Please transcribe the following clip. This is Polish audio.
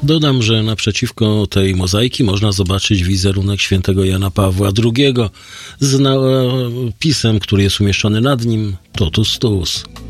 Dodam, że naprzeciwko tej mozaiki można zobaczyć wizerunek świętego Jana Pawła II z napisem, który jest umieszczony nad nim, Totus Tuus.